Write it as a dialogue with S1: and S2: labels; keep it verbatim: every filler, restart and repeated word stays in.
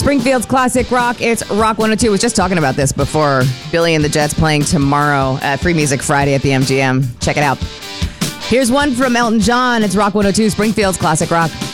S1: Springfield's Classic Rock. It's Rock one oh two. I was just talking about this before. Billy and the Jets playing tomorrow at Free Music Friday at the M G M. Check it out. Here's one from Elton John. It's Rock one oh two, Springfield's Classic Rock.